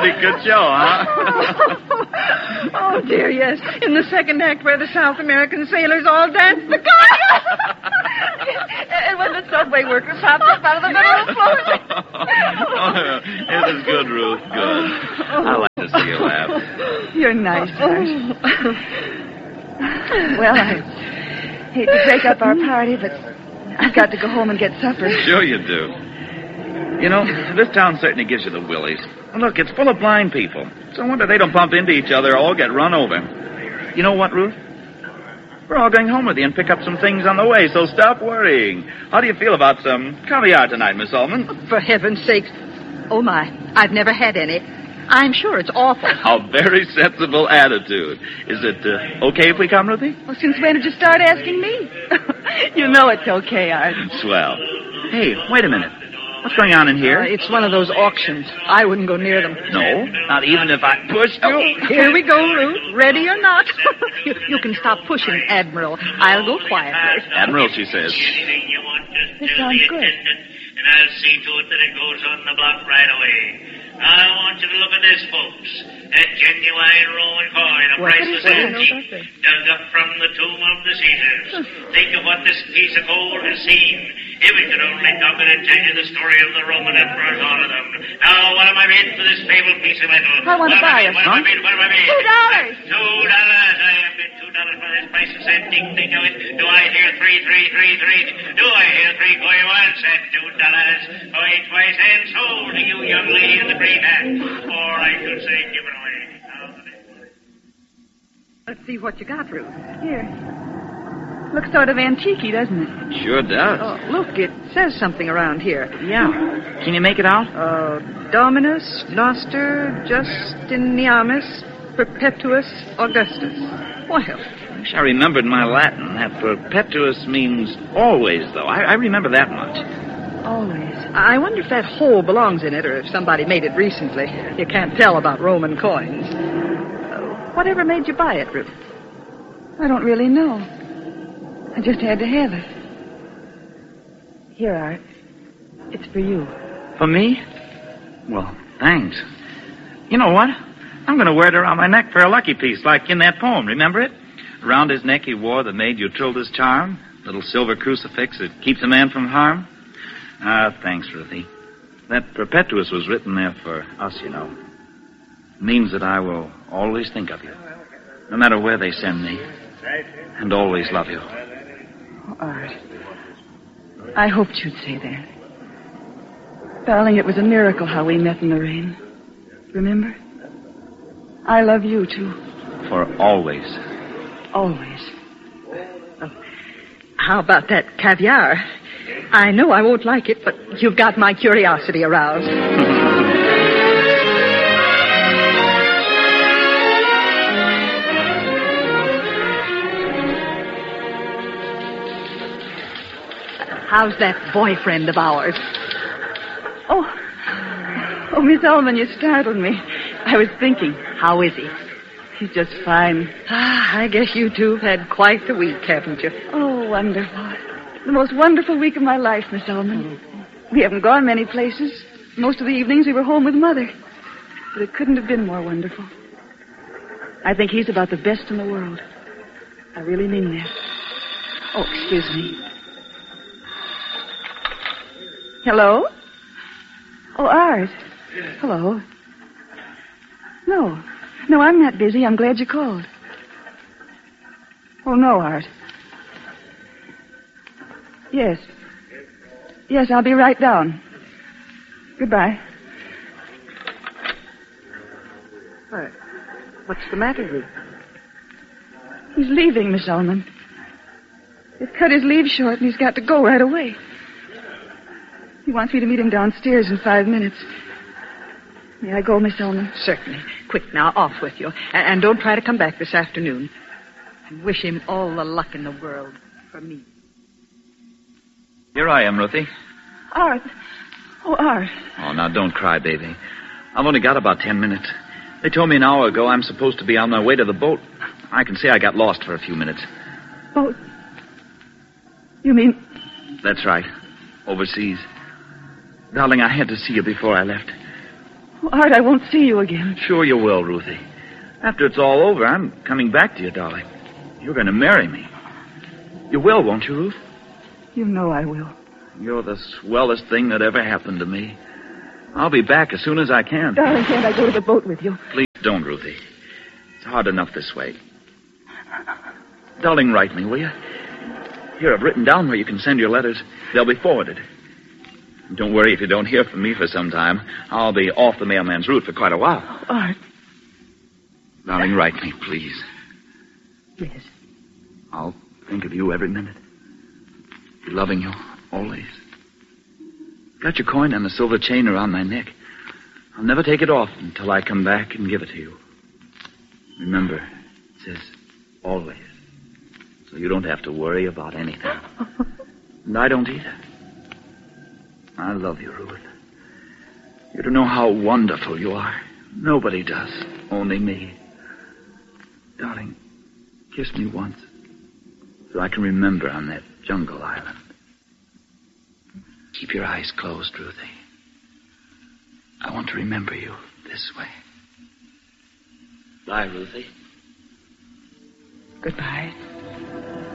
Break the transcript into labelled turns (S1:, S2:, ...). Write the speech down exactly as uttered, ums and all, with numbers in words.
S1: pretty good show, huh?
S2: Oh, dear, yes. In the second act where the South American sailors all dance the conga. And when the subway workers popped up out of the middle of the floor.
S1: Oh, it was good, Ruth. Good. I like to see you laugh.
S2: You're nice, Art. Well, I hate to break up our party, but I've got to go home and get supper.
S1: Sure you do. You know, this town certainly gives you the willies. Look, it's full of blind people. So I wonder they don't bump into each other or all get run over. You know what, Ruth? We're all going home with you and pick up some things on the way, so stop worrying. How do you feel about some caviar tonight, Miss Ullman?
S2: For heaven's sake. Oh, my. I've never had any. I'm sure it's awful.
S1: A very sensible attitude. Is it uh, okay if we come, Ruthie?
S2: Well, since when did you start asking me? You know it's okay, Art.
S1: Swell. Hey, wait a minute. What's going on in here?
S2: Uh, it's one of those auctions. I wouldn't go near them.
S1: No, not even if I pushed you.
S2: Oh, here we go, Ruth. Ready or not. you, you can stop pushing, Admiral. I'll go quietly.
S1: Admiral, she says.
S3: Anything you want, just
S2: This
S3: tell
S2: sounds
S3: the
S2: good.
S3: attendant, and I'll see to it that it goes on the block right away. I want you to look at this, folks. A genuine Roman coin, a
S2: What
S3: priceless
S2: is it?
S3: antique, dug up from the tomb of the Caesars. Think of what this piece of gold has seen. If we could only talk it and tell you the story of the Roman emperors, all of them. Now, what am I made for this fabled piece of metal?
S2: I want to
S3: What am
S2: buy
S3: I-
S2: it,
S3: What am I made? What am I made?
S2: Two dollars.
S3: Two dollars. I have bid two dollars for this priceless antique. Think of it. Do I hear three, three, three, three? Do I hear three going once at two dollars? Going twice and sold to you, young lady in the green hat. Or I should say, given away. Now, the next one.
S2: Let's see what you got, Ruth. Here. Looks sort of antique-y, doesn't it?
S1: Sure does.
S2: Oh, look, it says something around here.
S1: Yeah. Can you make it out?
S2: Uh, Dominus Noster Justinianus Perpetuus Augustus. Well,
S1: I wish I remembered my Latin. That perpetuus means always, though. I, I remember that much.
S2: always. I wonder if that hole belongs in it or if somebody made it recently. You can't tell about Roman coins. Uh, whatever made you buy it, Ruth? I don't really know. I just had to have it. Here, Art. It's for you.
S1: For me? Well, thanks. You know what? I'm going to wear it around my neck for a lucky piece, like in that poem. Remember it? Around his neck he wore the maid Utrilda's charm, little silver crucifix that keeps a man from harm. Ah, thanks, Ruthie. That Perpetuus was written there for us, you know. It means that I will always think of you, no matter where they send me, and always love you.
S2: Oh, Art. I hoped you'd say that. Darling, it was a miracle how we met in the rain. Remember? I love you, too.
S1: For always.
S2: Always. Oh, how about that caviar? I know I won't like it, but you've got my curiosity aroused. How's that boyfriend of ours? Oh, oh, Miss Ullman, you startled me. I was thinking, how is he? He's just fine. Ah, I guess you two have had quite the week, haven't you? Oh, wonderful. The most wonderful week of my life, Miss Ullman. We haven't gone many places. Most of the evenings we were home with Mother. But it couldn't have been more wonderful. I think he's about the best in the world. I really mean that. Oh, excuse me. Hello? Oh, Art. Hello. No. No, I'm not busy. I'm glad you called. Oh, no, Art. Yes. Yes, I'll be right down. Goodbye. What? What's the matter, Ruth? He's leaving, Miss Ullman. They've cut his leave short, and he's got to go right away. He wants me to meet him downstairs in five minutes. May I go, Miss Ullman? Certainly. Quick, now, off with you. And, and don't try to come back this afternoon. And wish him all the luck in the world for me.
S1: Here I am, Ruthie.
S2: Art. Oh, Art.
S1: Oh, now don't cry, baby. I've only got about ten minutes. They told me an hour ago I'm supposed to be on my way to the boat. I can say I got lost for a few minutes.
S2: Boat? You mean...
S1: That's right. Overseas. Darling, I had to see you before I left.
S2: Oh, Art, I won't see you again.
S1: Sure you will, Ruthie. After it's all over, I'm coming back to you, darling. You're going to marry me. You will, won't you, Ruth?
S2: You know I will.
S1: You're the swellest thing that ever happened to me. I'll be back as soon as I can.
S2: Darling, can't I go to the boat with you?
S1: Please don't, Ruthie. It's hard enough this way. Darling, write me, will you? Here, I've written down where you can send your letters. They'll be forwarded. Don't worry if you don't hear from me for some time. I'll be off the mailman's route for quite a while.
S2: Oh, Art.
S1: Darling, write me, please.
S2: Yes.
S1: I'll think of you every minute. Be loving you always. Got your coin and the silver chain around my neck. I'll never take it off until I come back and give it to you. Remember, it says always. So you don't have to worry about anything. And I don't either. I love you, Ruth. You don't know how wonderful you are. Nobody does. Only me. Darling, kiss me once. So I can remember on that jungle island. Keep your eyes closed, Ruthie. I want to remember you this way. Bye, Ruthie.
S2: Goodbye.